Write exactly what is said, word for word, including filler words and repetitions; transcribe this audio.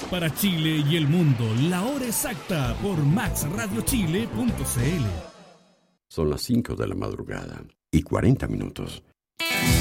para Chile y el mundo. La hora exacta por max radio chile punto c l. Son las cinco de la madrugada y cuarenta minutos.